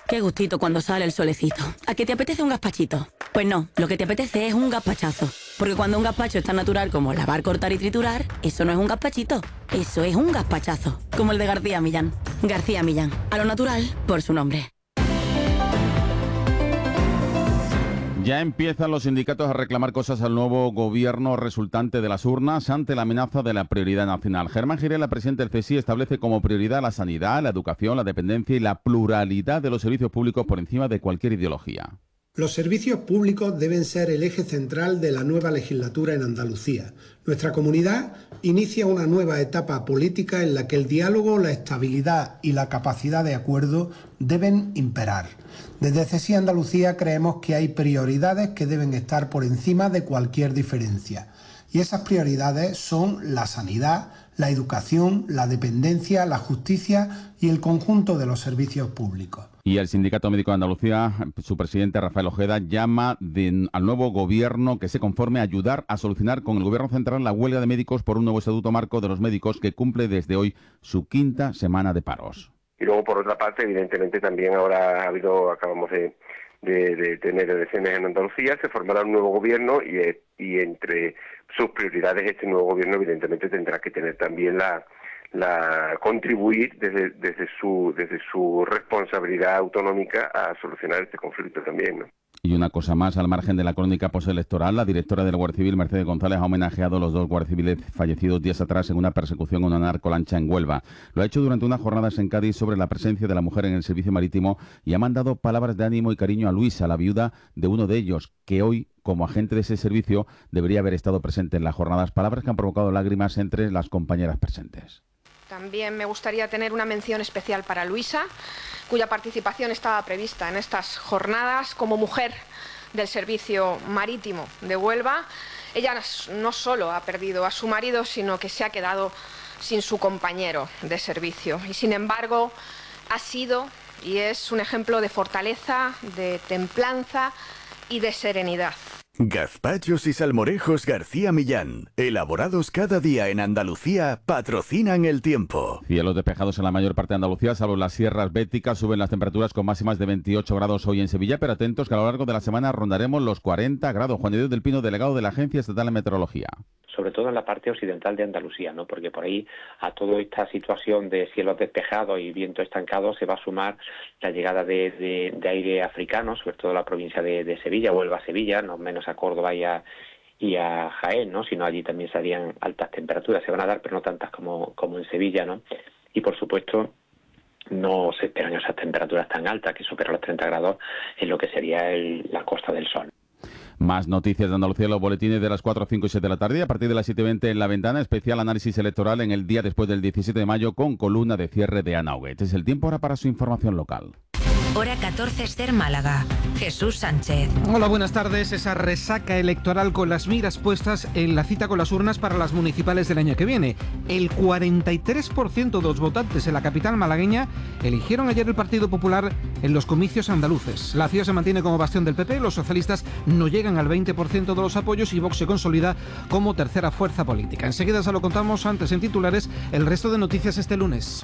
Qué gustito cuando sale el solecito. ¿A qué te apetece un gazpachito? Pues no, lo que te apetece es un gazpachazo. Porque cuando un gazpacho es tan natural como lavar, cortar y triturar, eso no es un gazpachito, eso es un gazpachazo. Como el de García Millán. García Millán, a lo natural por su nombre. Ya empiezan los sindicatos a reclamar cosas al nuevo gobierno resultante de las urnas ante la amenaza de la prioridad nacional. Germán Girela, presidente del CSI, establece como prioridad la sanidad, la educación, la dependencia y la pluralidad de los servicios públicos por encima de cualquier ideología. Los servicios públicos deben ser el eje central de la nueva legislatura en Andalucía. Nuestra comunidad inicia una nueva etapa política en la que el diálogo, la estabilidad y la capacidad de acuerdo deben imperar. Desde CSI Andalucía creemos que hay prioridades que deben estar por encima de cualquier diferencia. Y esas prioridades son la sanidad, la educación, la dependencia, la justicia y el conjunto de los servicios públicos. Y el Sindicato Médico de Andalucía, su presidente Rafael Ojeda, llama al nuevo gobierno que se conforme a ayudar a solucionar con el gobierno central la huelga de médicos por un nuevo estatuto marco de los médicos que cumple desde hoy su 5ª semana de paros. Y luego, por otra parte, evidentemente también ahora acabamos de tener elecciones en Andalucía, se formará un nuevo gobierno y entre sus prioridades este nuevo gobierno evidentemente tendrá que tener también la contribuir desde su responsabilidad autonómica a solucionar este conflicto también, ¿no? Y una cosa más, al margen de la crónica postelectoral, la directora de la Guardia Civil, Mercedes González, ha homenajeado a los 2 guardias civiles fallecidos días atrás en una persecución a una narcolancha en Huelva. Lo ha hecho durante unas jornadas en Cádiz sobre la presencia de la mujer en el servicio marítimo y ha mandado palabras de ánimo y cariño a Luisa, la viuda de uno de ellos, que hoy, como agente de ese servicio, debería haber estado presente en las jornadas. Palabras que han provocado lágrimas entre las compañeras presentes. También me gustaría tener una mención especial para Luisa, cuya participación estaba prevista en estas jornadas como mujer del servicio marítimo de Huelva. Ella no solo ha perdido a su marido, sino que se ha quedado sin su compañero de servicio. Y sin embargo, ha sido y es un ejemplo de fortaleza, de templanza y de serenidad. Gazpachos y salmorejos García Millán, elaborados cada día en Andalucía, patrocinan el tiempo. Cielos despejados en la mayor parte de Andalucía, salvo las sierras béticas, suben las temperaturas con máximas de 28 grados hoy en Sevilla, pero atentos que a lo largo de la semana rondaremos los 40 grados. Juan de Dios del Pino, delegado de la Agencia Estatal de Meteorología. Sobre todo en la parte occidental de Andalucía, ¿no? Porque por ahí a toda esta situación de cielos despejados y viento estancado se va a sumar la llegada de aire africano, sobre todo en la provincia de Sevilla, Huelva-Sevilla, no menos a Córdoba y a Jaén, ¿no? Sino allí también serían altas temperaturas, se van a dar, pero no tantas como en Sevilla, ¿no? Y por supuesto no se esperan esas temperaturas tan altas que superan los 30 grados en lo que sería la Costa del Sol. Más noticias de Andalucía en los boletines de las 4, 5 y 7 de la tarde. A partir de las 7:20 en La Ventana, especial análisis electoral en el día después del 17 de mayo con columna de cierre de Ana Huguet. Es el tiempo ahora para su información local. Hora 14, Ser Málaga. Jesús Sánchez. Hola, buenas tardes. Esa resaca electoral con las miras puestas en la cita con las urnas para las municipales del año que viene. El 43% de los votantes en la capital malagueña eligieron ayer el Partido Popular en los comicios andaluces. La ciudad se mantiene como bastión del PP, los socialistas no llegan al 20% de los apoyos y Vox se consolida como tercera fuerza política. Enseguida se lo contamos antes en titulares, el resto de noticias este lunes.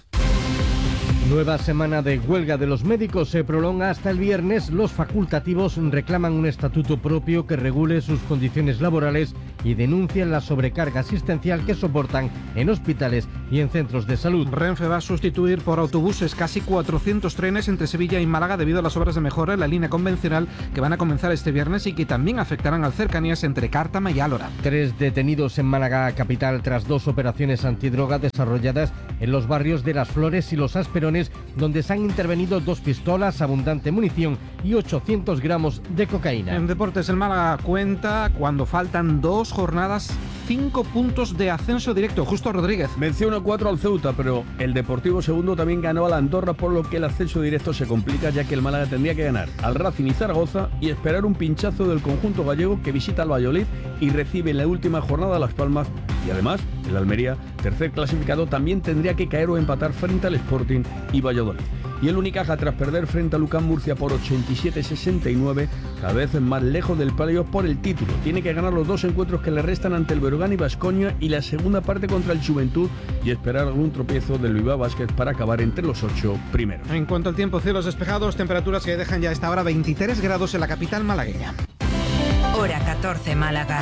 Nueva semana de huelga de los médicos se prolonga hasta el viernes. Los facultativos reclaman un estatuto propio que regule sus condiciones laborales y denuncian la sobrecarga asistencial que soportan en hospitales y en centros de salud. Renfe va a sustituir por autobuses casi 400 trenes entre Sevilla y Málaga debido a las obras de mejora en la línea convencional que van a comenzar este viernes y que también afectarán al cercanías entre Cártama y Álora. 3 detenidos en Málaga capital tras 2 operaciones antidroga desarrolladas en los barrios de Las Flores y Los Asperones, donde se han intervenido 2 pistolas, abundante munición y 800 gramos de cocaína. En deportes, el Málaga cuenta, cuando faltan 2 jornadas, 5 puntos de ascenso directo. Justo Rodríguez. Venció 1-4 al Ceuta, pero el Deportivo Segundo también ganó a la Andorra, por lo que el ascenso directo se complica, ya que el Málaga tendría que ganar al Racing y Zaragoza y esperar un pinchazo del conjunto gallego que visita al Valladolid y recibe en la última jornada Las Palmas Y además, el Almería, tercer clasificado, también tendría que caer o empatar frente al Sporting y Valladolid. Y el Unicaja, tras perder frente a Lucán Murcia por 87-69, cada vez más lejos del playoff por el título. Tiene que ganar los 2 encuentros que le restan ante el Breogán y Baskonia y la segunda parte contra el Juventud y esperar algún tropiezo del Bilbao Basket para acabar entre los 8 primeros. En cuanto al tiempo, cielos despejados, temperaturas que dejan ya a esta hora 23 grados en la capital malagueña. Hora 14, Málaga.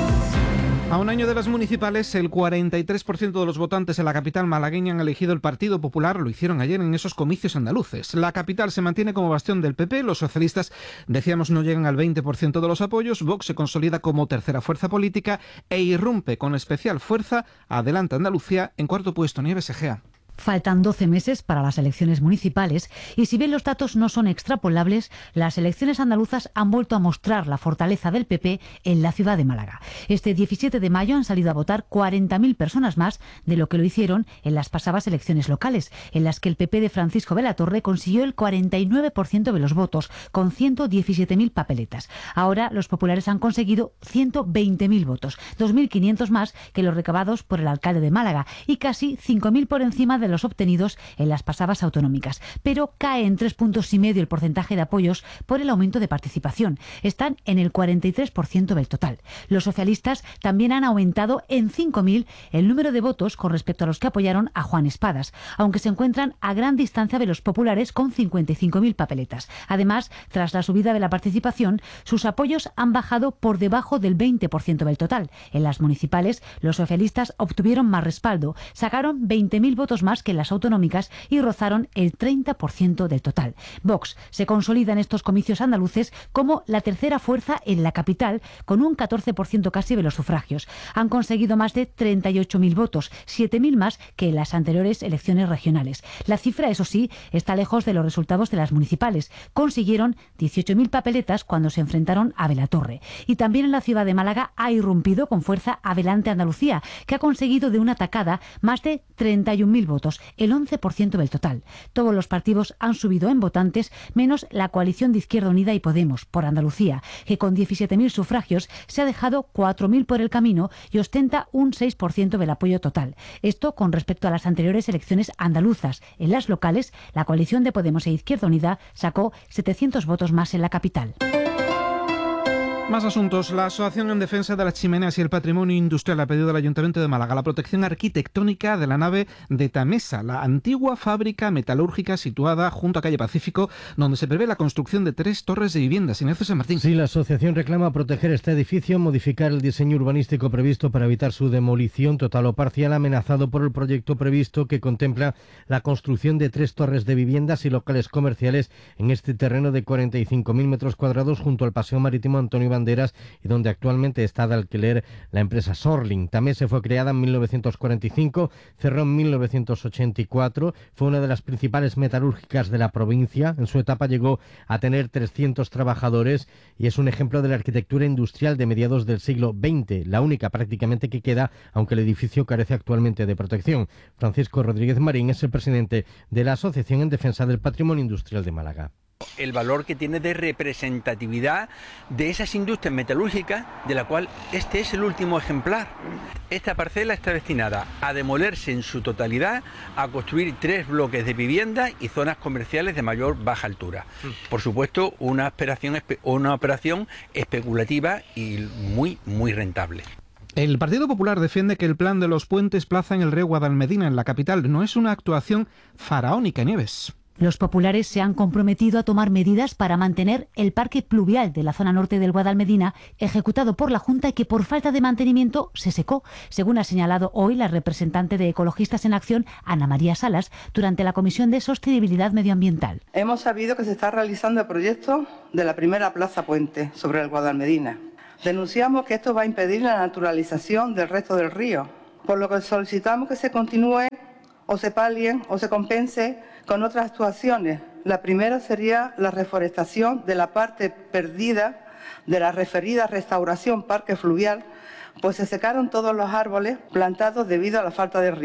A un año de las municipales, el 43% de los votantes en la capital malagueña han elegido el Partido Popular. Lo hicieron ayer en esos comicios andaluces. La capital se mantiene como bastión del PP. Los socialistas, decíamos, no llegan al 20% de los apoyos. Vox se consolida como tercera fuerza política e irrumpe con especial fuerza Adelante Andalucía en cuarto puesto. Nieves Egea. Faltan 12 meses para las elecciones municipales y si bien los datos no son extrapolables, las elecciones andaluzas han vuelto a mostrar la fortaleza del PP en la ciudad de Málaga. Este 17 de mayo han salido a votar 40.000 personas más de lo que lo hicieron en las pasadas elecciones locales, en las que el PP de Francisco de la Torre consiguió el 49% de los votos, con 117.000 papeletas. Ahora los populares han conseguido 120.000 votos, 2.500 más que los recabados por el alcalde de Málaga y casi 5.000 por encima de los obtenidos en las pasadas autonómicas, pero cae en 3,5 puntos el porcentaje de apoyos por el aumento de participación. Están en el 43% del total. Los socialistas también han aumentado en 5.000 el número de votos con respecto a los que apoyaron a Juan Espadas, aunque se encuentran a gran distancia de los populares con 55.000 papeletas. Además, tras la subida de la participación, sus apoyos han bajado por debajo del 20% del total. En las municipales, los socialistas obtuvieron más respaldo, sacaron 20.000 votos más que en las autonómicas y rozaron el 30% del total. Vox se consolida en estos comicios andaluces como la tercera fuerza en la capital, con un 14% casi de los sufragios. Han conseguido más de 38.000 votos, 7.000 más que en las anteriores elecciones regionales. La cifra, eso sí, está lejos de los resultados de las municipales. Consiguieron 18.000 papeletas cuando se enfrentaron a Belatorre. Y también en la ciudad de Málaga ha irrumpido con fuerza Adelante Andalucía, que ha conseguido de una tacada más de 31.000 votos, el 11% del total. Todos los partidos han subido en votantes, menos la coalición de Izquierda Unida y Podemos por Andalucía, que con 17.000 sufragios se ha dejado 4.000 por el camino y ostenta un 6% del apoyo total. Esto con respecto a las anteriores elecciones andaluzas. En las locales, la coalición de Podemos e Izquierda Unida sacó 700 votos más en la capital. Más asuntos. La Asociación en Defensa de las Chimeneas y el Patrimonio Industrial ha pedido al Ayuntamiento de Málaga la protección arquitectónica de la nave de Tamesa, la antigua fábrica metalúrgica situada junto a Calle Pacífico, donde se prevé la construcción de 3 torres de viviendas. Ignacio San Martín. Sí, la asociación reclama proteger este edificio, modificar el diseño urbanístico previsto para evitar su demolición total o parcial, amenazado por el proyecto previsto que contempla la construcción de 3 torres de viviendas y locales comerciales en este terreno de 45.000 metros cuadrados junto al Paseo Marítimo Antonio Banderas y donde actualmente está de alquiler la empresa Sorling. Tamesa fue creada en 1945, cerró en 1984, fue una de las principales metalúrgicas de la provincia. En su etapa llegó a tener 300 trabajadores y es un ejemplo de la arquitectura industrial de mediados del siglo XX, la única prácticamente que queda, aunque el edificio carece actualmente de protección. Francisco Rodríguez Marín es el presidente de la Asociación en Defensa del Patrimonio Industrial de Málaga. El valor que tiene de representatividad de esas industrias metalúrgicas, de la cual este es el último ejemplar. Esta parcela está destinada a demolerse en su totalidad, a construir 3 bloques de vivienda y zonas comerciales de mayor baja altura. Por supuesto, una operación especulativa y muy rentable. El Partido Popular defiende que el plan de los puentes plaza en el río Guadalmedina, en la capital, no es una actuación faraónica, Nieves. Los populares se han comprometido a tomar medidas para mantener el parque pluvial de la zona norte del Guadalmedina, ejecutado por la Junta y que por falta de mantenimiento se secó, según ha señalado hoy la representante de Ecologistas en Acción, Ana María Salas, durante la Comisión de Sostenibilidad Medioambiental. Hemos sabido que se está realizando el proyecto de la primera plaza puente sobre el Guadalmedina. Denunciamos que esto va a impedir la naturalización del resto del río, por lo que solicitamos que se continúe o se palien o se compense con otras actuaciones. La primera sería la reforestación de la parte perdida de la referida restauración parque fluvial, pues se secaron todos los árboles plantados debido a la falta de riego.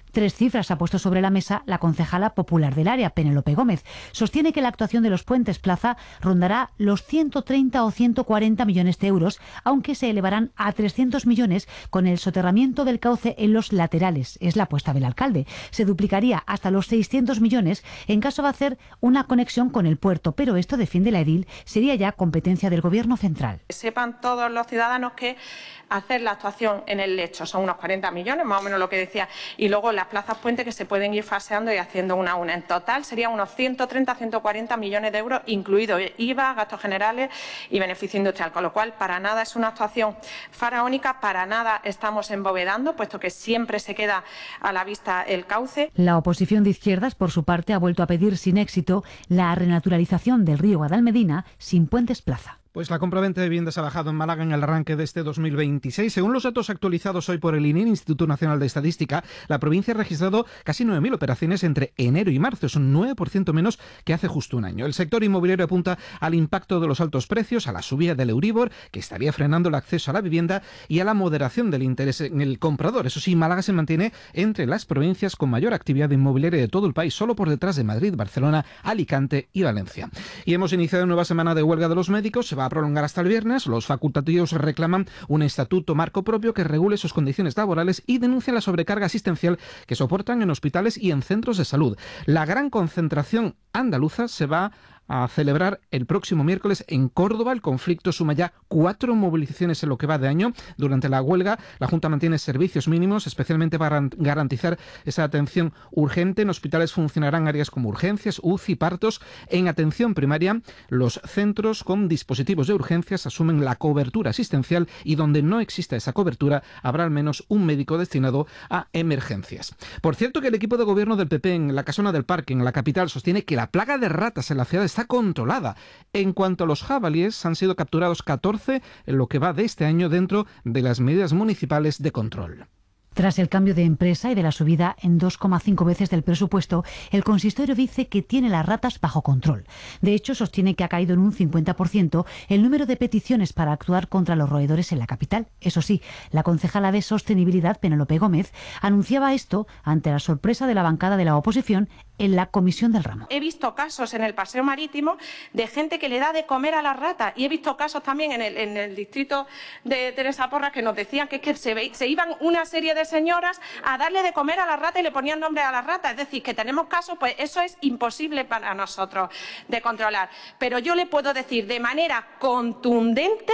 3 cifras ha puesto sobre la mesa la concejala popular del área, Penélope Gómez. Sostiene que la actuación de los puentes Plaza rondará los 130 o 140 millones de euros, aunque se elevarán a 300 millones con el soterramiento del cauce en los laterales. Es la apuesta del alcalde. Se duplicaría hasta los 600 millones en caso de hacer una conexión con el puerto, pero esto, defiende la edil, sería ya competencia del Gobierno central. Sepan todos los ciudadanos que hacer la actuación en el lecho son unos 40 millones, más o menos lo que decía, y luego las plazas puente que se pueden ir faseando y haciendo una a una. En total serían unos 130 a 140 millones de euros, incluido IVA, gastos generales y beneficio industrial, con lo cual para nada es una actuación faraónica, para nada estamos embovedando, puesto que siempre se queda a la vista el cauce. La oposición de izquierdas, por su parte, ha vuelto a pedir sin éxito la renaturalización del río Guadalmedina sin puentes Plaza. Pues la compraventa de viviendas ha bajado en Málaga en el arranque de este 2026. Según los datos actualizados hoy por el INE, Instituto Nacional de Estadística, la provincia ha registrado casi 9.000 operaciones entre enero y marzo. Es un 9% menos que hace justo un año. El sector inmobiliario apunta al impacto de los altos precios, a la subida del Euribor, que estaría frenando el acceso a la vivienda, y a la moderación del interés en el comprador. Eso sí, Málaga se mantiene entre las provincias con mayor actividad inmobiliaria de todo el país, solo por detrás de Madrid, Barcelona, Alicante y Valencia. Y hemos iniciado una nueva semana de huelga de los médicos. Se va a prolongar hasta el viernes. Los facultativos reclaman un estatuto marco propio que regule sus condiciones laborales y denuncian la sobrecarga asistencial que soportan en hospitales y en centros de salud. La gran concentración andaluza se va a celebrar el próximo miércoles en Córdoba. El conflicto suma ya 4 movilizaciones en lo que va de año. Durante la huelga, la Junta mantiene servicios mínimos, especialmente para garantizar esa atención urgente. En hospitales funcionarán áreas como urgencias, UCI, partos. En atención primaria, los centros con dispositivos de urgencias asumen la cobertura asistencial, y donde no exista esa cobertura, habrá al menos un médico destinado a emergencias. Por cierto, que el equipo de gobierno del PP en la Casona del Parque, en la capital, sostiene que la plaga de ratas en la ciudad está controlada. En cuanto a los jabalíes, han sido capturados 14 en lo que va de este año dentro de las medidas municipales de control. Tras el cambio de empresa y de la subida en 2,5 veces del presupuesto, el consistorio dice que tiene las ratas bajo control. De hecho, sostiene que ha caído en un 50% el número de peticiones para actuar contra los roedores en la capital. Eso sí, la concejala de Sostenibilidad, Penélope Gómez, anunciaba esto ante la sorpresa de la bancada de la oposición en la comisión del ramo. He visto casos en el paseo marítimo de gente que le da de comer a las ratas, y he visto casos también en el distrito de Teresa Porras que nos decían que se iban una serie de señoras a darle de comer a la rata y le ponían nombre a la rata. Es decir, que tenemos casos, pues eso es imposible para nosotros de controlar. Pero yo le puedo decir de manera contundente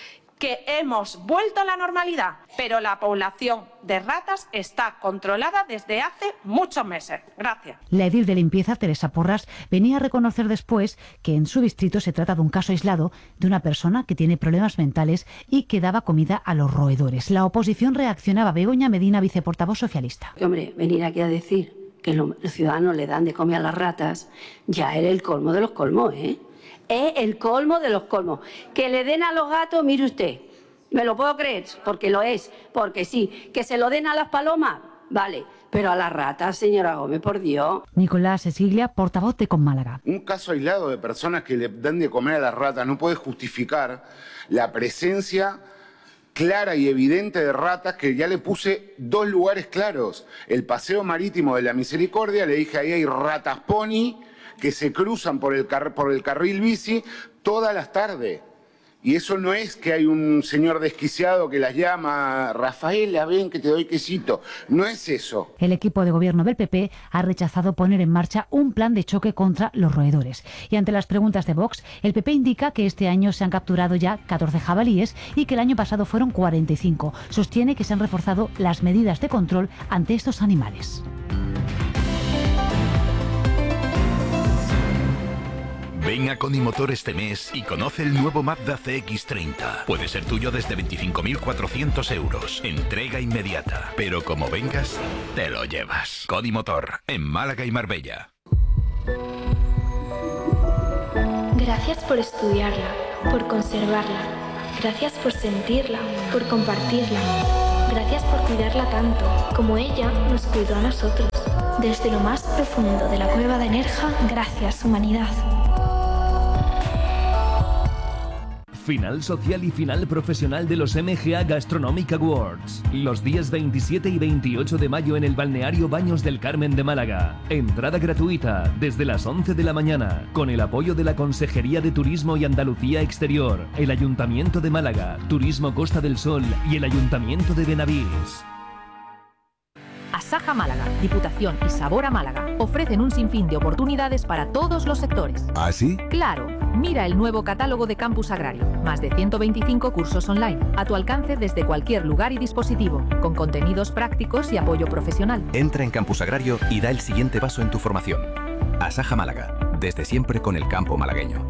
que hemos vuelto a la normalidad, pero la población de ratas está controlada desde hace muchos meses. Gracias. La edil de limpieza, Teresa Porras, venía a reconocer después que en su distrito se trata de un caso aislado de una persona que tiene problemas mentales y que daba comida a los roedores. La oposición reaccionaba. Begoña Medina, viceportavoz socialista. Hombre, venir aquí a decir que los ciudadanos le dan de comer a las ratas ya era el colmo de los colmos, ¿eh? Es el colmo de los colmos. Que le den a los gatos, mire usted, me lo puedo creer, porque lo es, porque sí. Que se lo den a las palomas, vale, pero a las ratas, señora Gómez, por Dios. Nicolás Cecilia, portavoz de Con Málaga. Un caso aislado de personas que le dan de comer a las ratas no puede justificar la presencia clara y evidente de ratas, que ya le puse 2 lugares claros. El paseo marítimo de la Misericordia, le dije ahí hay ratas pony que se cruzan por el carril bici todas las tardes. Y eso no es que hay un señor desquiciado que las llama, Rafaela, ven que te doy quesito. No es eso. El equipo de gobierno del PP ha rechazado poner en marcha un plan de choque contra los roedores. Y ante las preguntas de Vox, el PP indica que este año se han capturado ya 14 jabalíes y que el año pasado fueron 45. Sostiene que se han reforzado las medidas de control ante estos animales. Ven a Conimotor este mes y conoce el nuevo Mazda CX-30. Puede ser tuyo desde 25.400 euros. Entrega inmediata. Pero como vengas, te lo llevas. Conimotor, en Málaga y Marbella. Gracias por estudiarla, por conservarla. Gracias por sentirla, por compartirla. Gracias por cuidarla tanto, como ella nos cuidó a nosotros. Desde lo más profundo de la cueva de Nerja, gracias, humanidad. Final social y final profesional de los MGA Gastronomic Awards. Los días 27 y 28 de mayo en el balneario Baños del Carmen de Málaga. Entrada gratuita desde las 11 de la mañana, con el apoyo de la Consejería de Turismo y Andalucía Exterior, el Ayuntamiento de Málaga, Turismo Costa del Sol y el Ayuntamiento de Benavís. Asaja Málaga, Diputación y Sabor a Málaga ofrecen un sinfín de oportunidades para todos los sectores. ¿Ah, sí? Claro, mira el nuevo catálogo de Campus Agrario. Más de 125 cursos online, a tu alcance desde cualquier lugar y dispositivo, con contenidos prácticos y apoyo profesional. Entra en Campus Agrario y da el siguiente paso en tu formación. Asaja Málaga, desde siempre con el campo malagueño.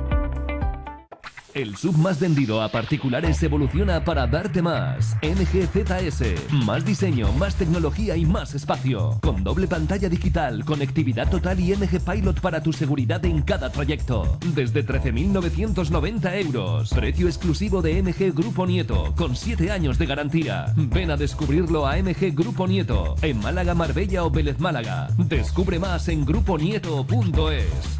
El SUV más vendido a particulares evoluciona para darte más. MG ZS. Más diseño, más tecnología y más espacio. Con doble pantalla digital, conectividad total y MG Pilot para tu seguridad en cada trayecto. Desde 13.990 euros. Precio exclusivo de MG Grupo Nieto, con 7 años de garantía. Ven a descubrirlo a MG Grupo Nieto, en Málaga, Marbella o Vélez Málaga. Descubre más en gruponieto.es.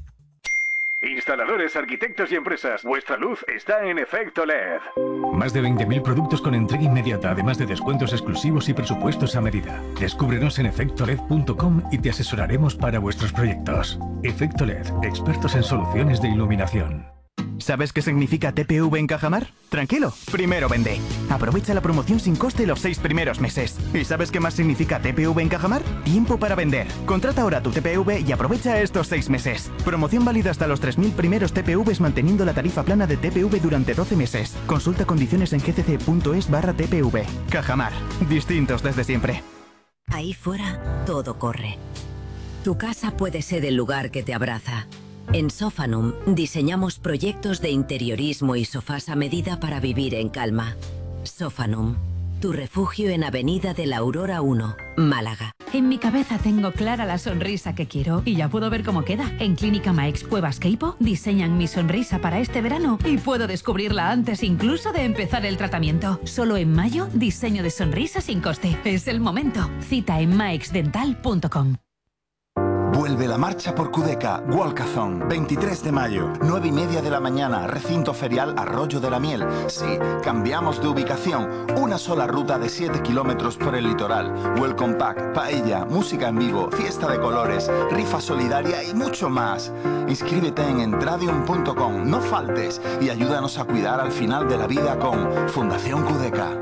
Instaladores, arquitectos y empresas, vuestra luz está en Efecto LED. Más de 20.000 productos con entrega inmediata, además de descuentos exclusivos y presupuestos a medida. Descúbrenos en efectoled.com y te asesoraremos para vuestros proyectos. Efecto LED, expertos en soluciones de iluminación. ¿Sabes qué significa TPV en Cajamar? Tranquilo, primero vende. Aprovecha la promoción sin coste los 6 primeros meses. ¿Y sabes qué más significa TPV en Cajamar? Tiempo para vender. Contrata ahora tu TPV y aprovecha estos 6 meses. Promoción válida hasta los 3.000 primeros TPVs manteniendo la tarifa plana de TPV durante 12 meses. Consulta condiciones en gcc.es/TPV. Cajamar, distintos desde siempre. Ahí fuera, todo corre. Tu casa puede ser el lugar que te abraza. En Sofanum diseñamos proyectos de interiorismo y sofás a medida para vivir en calma. Sofanum, tu refugio en Avenida de la Aurora 1, Málaga. En mi cabeza tengo clara la sonrisa que quiero y ya puedo ver cómo queda. En Clínica Maex Cuevas Queipo diseñan mi sonrisa para este verano y puedo descubrirla antes incluso de empezar el tratamiento. Solo en mayo, diseño de sonrisa sin coste. Es el momento. Cita en maexdental.com. Vuelve la marcha por Cudeca, Walkathon, 23 de mayo, 9:30 de la mañana, recinto ferial Arroyo de la Miel. Sí, cambiamos de ubicación, una sola ruta de 7 kilómetros por el litoral. Welcome pack, paella, música en vivo, fiesta de colores, rifa solidaria y mucho más. Inscríbete en entradium.com, no faltes y ayúdanos a cuidar al final de la vida con Fundación Cudeca.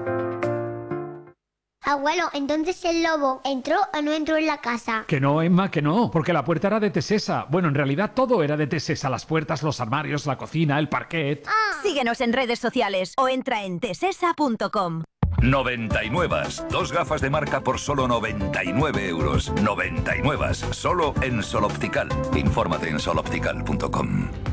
Abuelo, entonces el lobo ¿entró o no entró en la casa? Que no, Emma, que no, porque la puerta era de Tesesa. Bueno, en realidad todo era de Tesesa, las puertas, los armarios, la cocina, el parquet. Síguenos en redes sociales o entra en tesesa.com. 99. 2 gafas de marca por solo 99 euros. 99. Solo en Sol Optical. Infórmate en soloptical.com.